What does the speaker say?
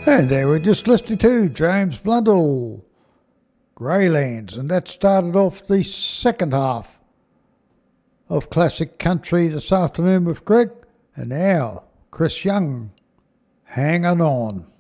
And there we're just listening to James Blundell, Greylands, and that started off the second half of Classic Country this afternoon with Greg, and now Chris Young, Hanging On.